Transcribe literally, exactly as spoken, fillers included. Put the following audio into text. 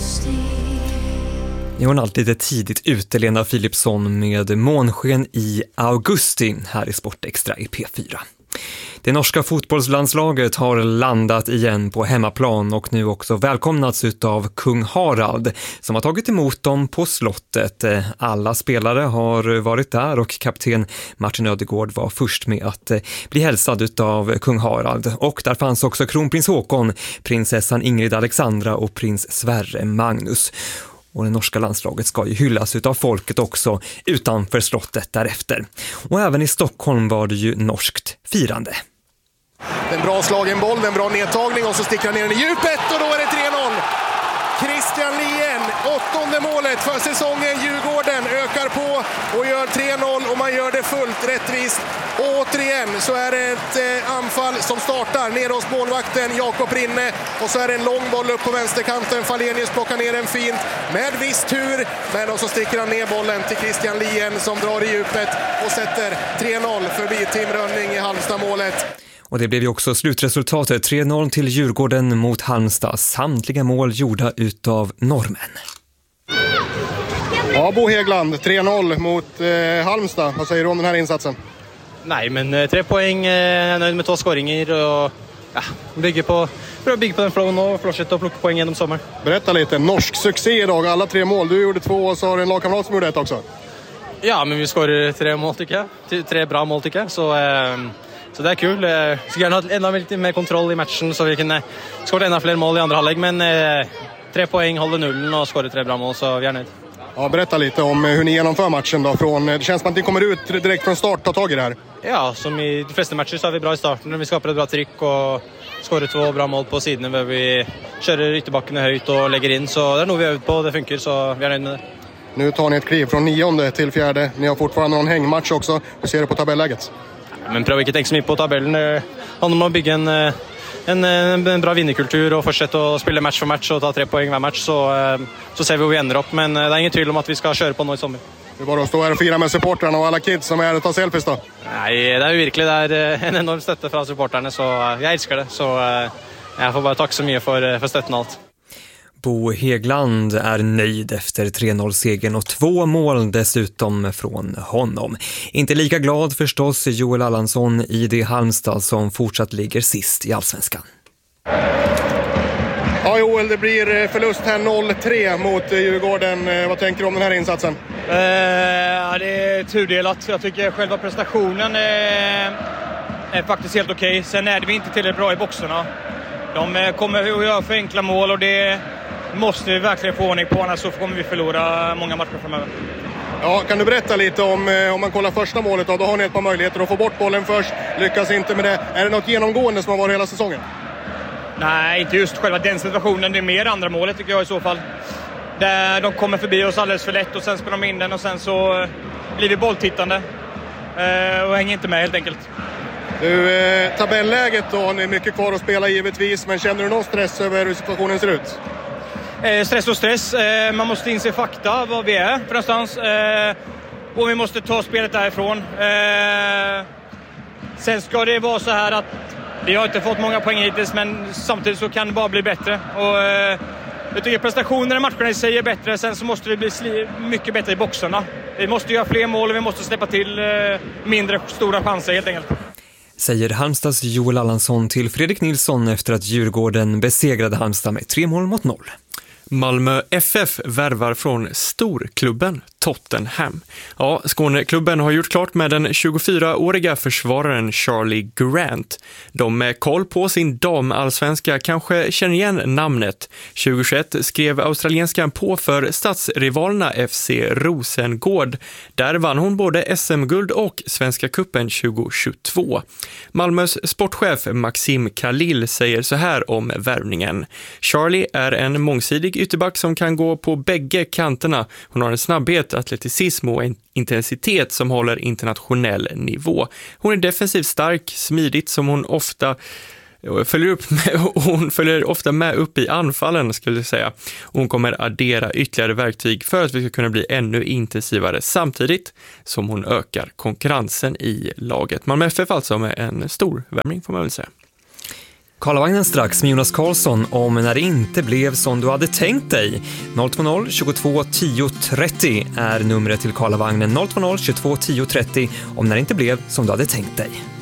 Nu är hon alltid lite tidigt ute, Lena Philipsson, med månsken i augusti här i Sportextra i P fyra. Det norska fotbollslandslaget har landat igen på hemmaplan och nu också välkomnats utav kung Harald som har tagit emot dem på slottet. Alla spelare har varit där och kapten Martin Ödegård var först med att bli hälsad utav kung Harald. Och där fanns också kronprins Håkon, prinsessan Ingrid Alexandra och prins Sverre Magnus. Och det norska landslaget ska ju hyllas utav folket också utanför slottet därefter. Och även i Stockholm var det ju norskt firande. En bra slagen boll, en bra nedtagning och så sticker han ner den i djupet och då är det tre noll. Christian Lien, åttonde målet för säsongen. Djurgården ökar på och gör tre noll och man gör det fullt rättvist. Och återigen så är det ett eh, anfall som startar nere hos målvakten Jakob Rinne. Och så är det en lång boll upp på vänsterkanten. Falenius plockar ner den fint med viss tur. Men och så sticker han ner bollen till Christian Lien som drar i djupet och sätter tre noll förbi Tim Rönning i Halmstad-målet. Och det blev ju också slutresultatet, tre noll till Djurgården mot Halmstad. Samtliga mål gjorda utav norrmän. Ja, Bo Häggland, tre noll mot eh, Halmstad. Vad säger du om den här insatsen? Nej, men eh, tre poäng, eh, nöjd med två skåringar och ja, bygger på, bygger på den flowen och fortsätter att plocka poäng genom sommar. Berätta lite, norsk succé idag, alla tre mål. Du gjorde två och så har du en lagkamrat som gjorde ett också. Ja, men vi skårar tre mål tycker jag. Tre bra mål tycker jag, så... Eh, Så det är kul. Jag skulle gärna ha ännu lite mer kontroll i matchen så vi kunde skåra ännu fler mål i andra halvlek. Men eh, tre poäng, håller nullen och skårar tre bra mål, så vi är nöjd. Ja, berätta lite om hur ni genomför matchen då. Från, det känns som att ni kommer ut direkt från start, ta tag i det här. Ja, som i de flesta matcher så är vi bra i starten. Vi skapar ett bra tryck och skårar två bra mål på sidorna där vi kör ytterbacken högt och lägger in. Så det är nog vi har övat på, det funkar, så vi är nöjd med det. Nu tar ni ett kliv från nionde till fjärde. Ni har fortfarande någon hängmatch också. Hur ser du på tabelläget? Men prøv ikke tenke så mye på tabellen. Det handler om å bygge en, en, en bra vinnerkultur og fortsette å spille match for match og ta tre poeng hver match, så, så ser vi hvor vi ender opp. Men det er ingen tvil om at vi skal kjøre på nå i sommer. Det är bara att stå här och fira med supporterna och alla kids som är och ta selfies då. Nei, det er jo virkelig det er en enorm støtte fra supporterne, så jeg elsker det. Så jeg får bare takke så mye for, for støtten og alt. Bo Häggland är nöjd efter tre noll-segern och två mål dessutom från honom. Inte lika glad förstås Joel Allansson i det Halmstad som fortsatt ligger sist i Allsvenskan. Ja Joel, det blir förlust här noll tre mot Djurgården. Vad tänker du om den här insatsen? Eh, det är tudelat. Jag tycker själva prestationen är, är faktiskt helt okej. Sen är det vi inte tillräckligt bra i boxarna. De kommer att göra för enkla mål och det måste vi verkligen få ordning på, annars så kommer vi förlora många matcher framöver. Ja, kan du berätta lite om, om man kollar första målet då, då har ni ett par möjligheter att få bort bollen först, lyckas inte med det. Är det något genomgående som har varit hela säsongen? Nej, inte just själva den situationen, det är mer andra målet tycker jag i så fall. Där de kommer förbi oss alldeles för lätt och sen spelar de in den och sen så blir vi bolltittande och hänger inte med helt enkelt. Du, eh, tabelläget då, har ni mycket kvar att spela givetvis, men känner du någon stress över hur situationen ser ut? Eh, stress och stress. Eh, man måste inse fakta, vad vi är för någonstans. Eh, och vi måste ta spelet därifrån. Eh, sen ska det vara så här att vi har inte fått många poäng hittills, men samtidigt så kan det bara bli bättre. Och, eh, jag tycker prestationerna i matcherna i sig är bättre. Sen så måste vi bli sli- mycket bättre i boxarna. Vi måste göra fler mål och vi måste släppa till eh, mindre stora chanser helt enkelt. Säger Halmstads Joel Allansson till Fredrik Nilsson efter att Djurgården besegrade Halmstad med tre mål mot noll. Malmö F F värvar från storklubben Tottenham. Ja, Skåneklubben har gjort klart med den tjugofyraåriga försvararen Charlie Grant. De med koll på sin damallsvenska kanske känner igen namnet. tjugohundratjugoett skrev australienskan på för stadsrivalerna F C Rosengård. Där vann hon både S M-guld och Svenska kuppen tjugohundratjugotvå. Malmös sportchef Maxim Khalil säger så här om värvningen. Charlie är en mångsidig ytterback som kan gå på bägge kanterna. Hon har en snabbhet, atleticism och en intensitet som håller internationell nivå. Hon är defensivt stark, smidigt som hon ofta följer upp med, hon följer ofta med upp i anfallen skulle jag säga. Hon kommer addera ytterligare verktyg för att vi ska kunna bli ännu intensivare samtidigt som hon ökar konkurrensen i laget. Malmö F F alltså med en stor värvning får man väl säga. Karlavagnen strax med Jonas Karlsson om när det inte blev som du hade tänkt dig. noll två noll tjugotvå tio trettio är numret till Karlavagnen. noll två noll tjugotvå tio trettio om när det inte blev som du hade tänkt dig.